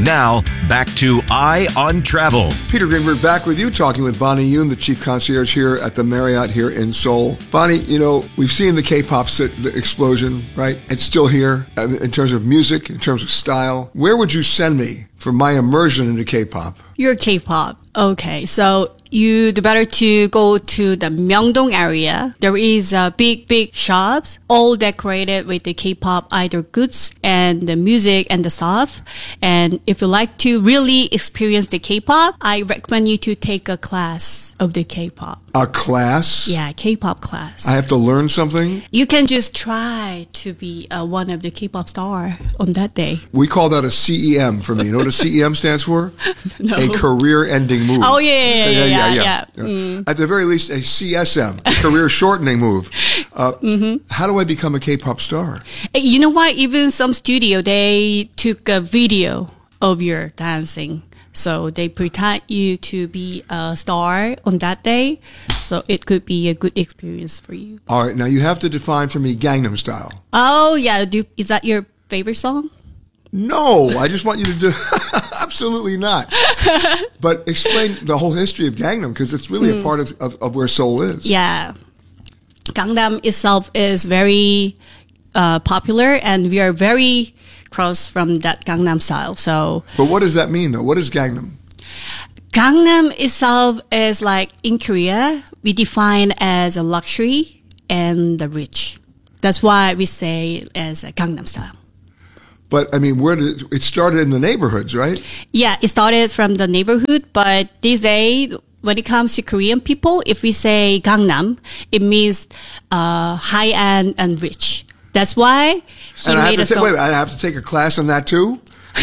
Now, back to Eye on Travel. Peter Greenberg back with you, talking with Bonnie Yoon, the chief concierge here at the Marriott here in Seoul. Bonnie, you know, we've seen the K-pop explosion, right? It's still here in terms of music, in terms of style. Where would you send me for my immersion into K-pop? You're K-pop. Okay, so you'd better to go to the Myeongdong area. There is big shops, all decorated with the K-pop idol goods and the music and the stuff. And if you like to really experience the K-pop, I recommend you to take a class of the K-pop. A class? Yeah, K-pop class. I have to learn something? You can just try to be one of the K-pop star on that day. We call that a CEM for me. You know what a CEM stands for? No. A career-ending move. Oh, yeah. At the very least, a CSM, a career-shortening move. How do I become a K-pop star? You know what? Even some studio, they took a video of your dancing. So they pretend you to be a star on that day. So it could be a good experience for you. All right. Now, you have to define for me Gangnam Style. Oh, yeah. Is that your favorite song? No, I just want you to do... Absolutely not. But explain the whole history of Gangnam, because it's really a part of where Seoul is. Yeah. Gangnam itself is very popular, and we are very close from that Gangnam Style. So, but what does that mean, though? What is Gangnam? Gangnam itself is like in Korea, we define as a luxury and the rich. That's why we say as a Gangnam Style. But, I mean, where did it started in the neighborhoods, right? Yeah, it started from the neighborhood, but these days, when it comes to Korean people, if we say Gangnam, it means high-end and rich. That's why he and made a song. Wait, I have to take a class on that too?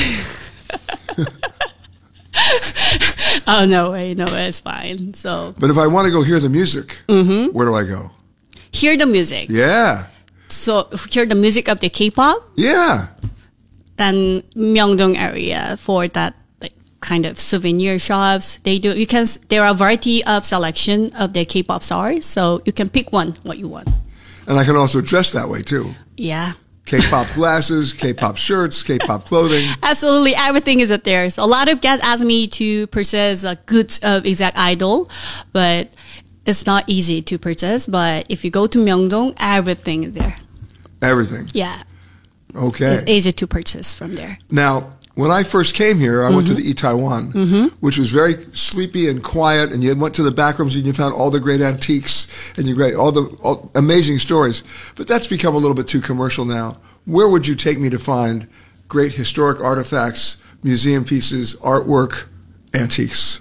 Oh, no way. No, it's fine. So, but if I want to go hear the music, where do I go? Hear the music. Yeah. So, hear the music of the K-pop? Yeah. And Myeongdong area for that like kind of souvenir shops. There are a variety of selection of the K-pop stars, so you can pick what you want. And I can also dress that way too. Yeah. K-pop glasses, K-pop shirts, K-pop clothing. Absolutely. Everything is up there. So a lot of guests ask me to purchase goods of Exact Idol, but it's not easy to purchase. But if you go to Myeongdong, everything is there. Everything. Yeah. Okay. It's easy to purchase from there. Now, when I first came here, I went to the Itaewon, which was very sleepy and quiet, and you went to the back rooms and you found all the great antiques and all amazing stories. But that's become a little bit too commercial now. Where would you take me to find great historic artifacts, museum pieces, artwork, antiques?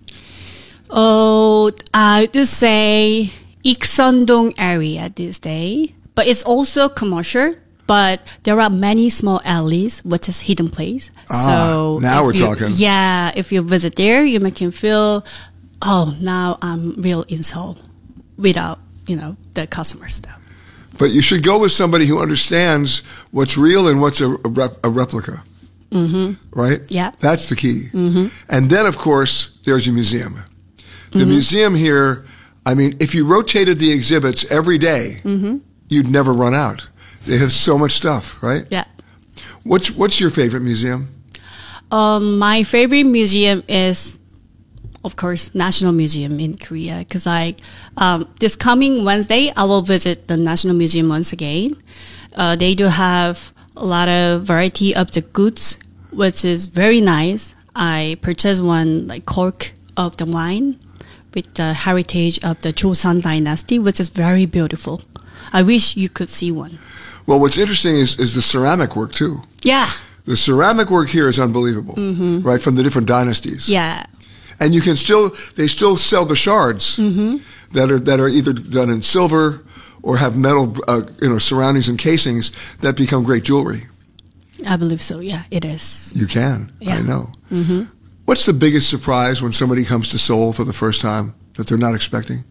Oh, I would say Ikseondong area this day, but it's also commercial. But there are many small alleys, which is hidden place. So now we're talking. Yeah, if you visit there, you can feel, oh, now I'm real in Seoul without, the customer stuff. But you should go with somebody who understands what's real and what's a replica. Right? Yeah. That's the key. And then, of course, there's a museum. The museum here, I mean, if you rotated the exhibits every day, you'd never run out. They have so much stuff, right? Yeah. What's your favorite museum? My favorite museum is, of course, National Museum in Korea. Because this coming Wednesday, I will visit the National Museum once again. They do have a lot of variety of the goods, which is very nice. I purchased one like cork of the wine with the heritage of the Joseon dynasty, which is very beautiful. I wish you could see one. Well, what's interesting is the ceramic work, too. Yeah. The ceramic work here is unbelievable, right, from the different dynasties. Yeah. And they still sell the shards that are either done in silver or have metal, surroundings and casings that become great jewelry. I believe so, yeah, it is. You can, yeah. I know. What's the biggest surprise when somebody comes to Seoul for the first time that they're not expecting?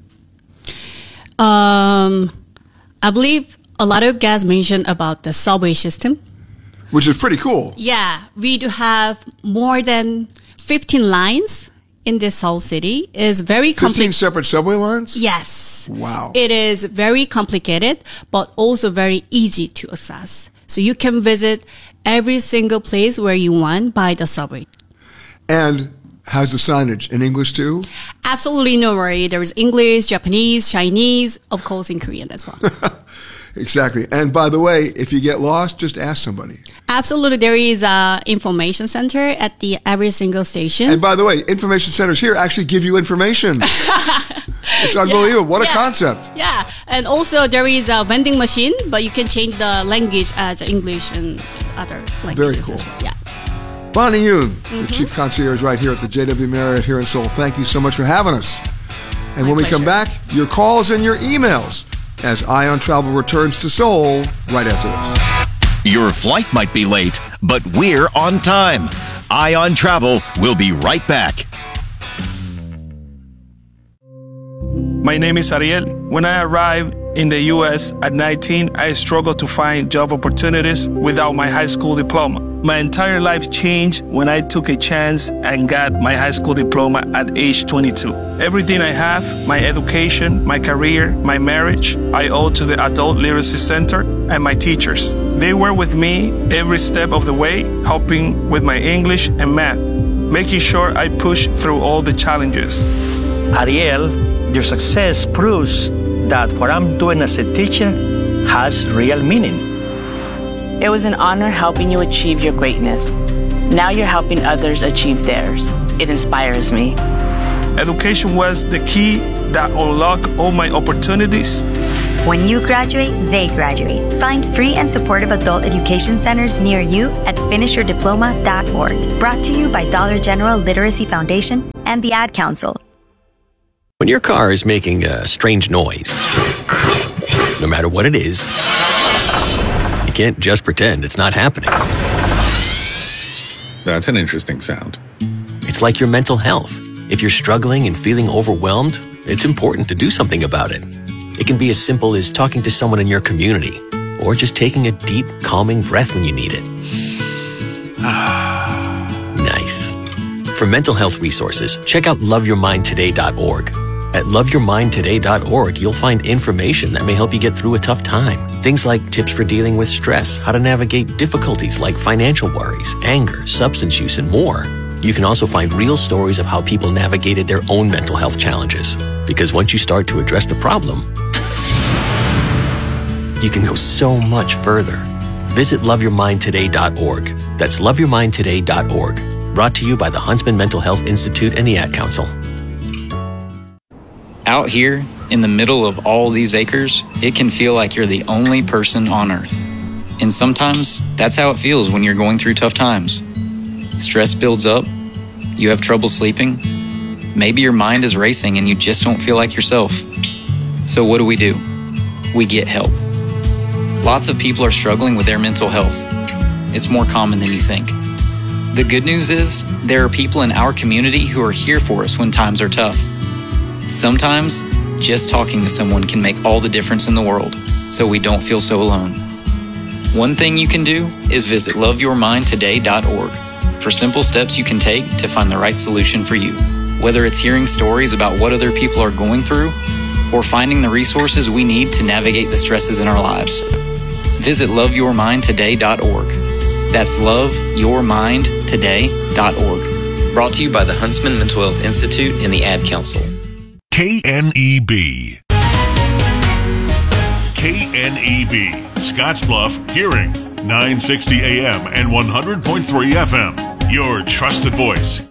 I believe a lot of guys mentioned about the subway system. Which is pretty cool. Yeah, we do have more than 15 lines in this Seoul city. It's very 15 separate subway lines? Yes. Wow. It is very complicated, but also very easy to access. So you can visit every single place where you want by the subway. And how's the signage? In English too? Absolutely no worry. There is English, Japanese, Chinese, of course in Korean as well. Exactly. And by the way, if you get lost, just ask somebody. Absolutely. There is a information center at every single station. And by the way, information centers here actually give you information. It's unbelievable. What a concept. Yeah. And also there is a vending machine, but you can change the language as English and other languages. Very cool. As well. Yeah. Bonnie Yoon, the Chief Concierge right here at the JW Marriott here in Seoul. Thank you so much for having us. And when we come back, your calls and your emails as Eye on Travel returns to Seoul right after this. Your flight might be late, but we're on time. Eye on Travel will be right back. My name is Ariel. When I arrived in the U.S. at 19, I struggled to find job opportunities without my high school diploma. My entire life changed when I took a chance and got my high school diploma at age 22. Everything I have, my education, my career, my marriage, I owe to the Adult Literacy Center and my teachers. They were with me every step of the way, helping with my English and math, making sure I push through all the challenges. Ariel, your success proves that what I'm doing as a teacher has real meaning. It was an honor helping you achieve your greatness. Now you're helping others achieve theirs. It inspires me. Education was the key that unlocked all my opportunities. When you graduate, they graduate. Find free and supportive adult education centers near you at finishyourdiploma.org. Brought to you by Dollar General Literacy Foundation and the Ad Council. When your car is making a strange noise, no matter what it is, you can't just pretend it's not happening. That's an interesting sound. It's like your mental health. If you're struggling and feeling overwhelmed, it's important to do something about it. It can be as simple as talking to someone in your community, or just taking a deep, calming breath when you need it. Nice. For mental health resources, check out loveyourmindtoday.org. At loveyourmindtoday.org, you'll find information that may help you get through a tough time. Things like tips for dealing with stress, how to navigate difficulties like financial worries, anger, substance use, and more. You can also find real stories of how people navigated their own mental health challenges. Because once you start to address the problem, you can go so much further. Visit loveyourmindtoday.org. That's loveyourmindtoday.org. Brought to you by the Huntsman Mental Health Institute and the Ad Council. Out here, in the middle of all these acres, it can feel like you're the only person on Earth. And sometimes, that's how it feels when you're going through tough times. Stress builds up, you have trouble sleeping, maybe your mind is racing and you just don't feel like yourself. So what do? We get help. Lots of people are struggling with their mental health. It's more common than you think. The good news is, there are people in our community who are here for us when times are tough. Sometimes, just talking to someone can make all the difference in the world, so we don't feel so alone. One thing you can do is visit loveyourmindtoday.org for simple steps you can take to find the right solution for you. Whether it's hearing stories about what other people are going through, or finding the resources we need to navigate the stresses in our lives. Visit loveyourmindtoday.org. That's loveyourmindtoday.org. Brought to you by the Huntsman Mental Health Institute and the Ad Council. KNEB. KNEB, Scottsbluff, Hearing, 960 AM and 100.3 FM. Your trusted voice